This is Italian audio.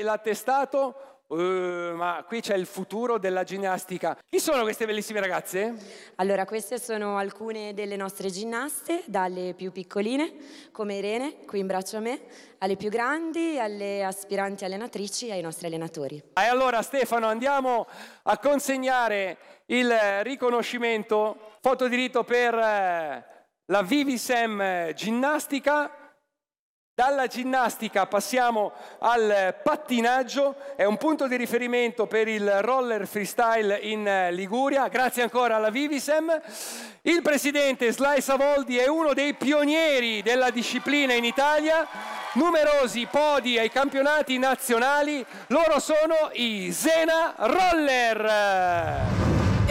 l'attestato. Ma qui c'è il futuro della ginnastica. Chi sono queste bellissime ragazze? Allora, queste sono alcune delle nostre ginnaste, dalle più piccoline, come Irene, qui in braccio a me, alle più grandi, alle aspiranti allenatrici e ai nostri allenatori. E allora Stefano, andiamo a consegnare il riconoscimento, fotodiritto per la Vivisem Ginnastica. Dalla ginnastica passiamo al pattinaggio, è un punto di riferimento per il roller freestyle in Liguria, grazie ancora alla Vivisem. Il presidente Slai Savoldi è uno dei pionieri della disciplina in Italia, numerosi podi ai campionati nazionali, loro sono i Zena Roller.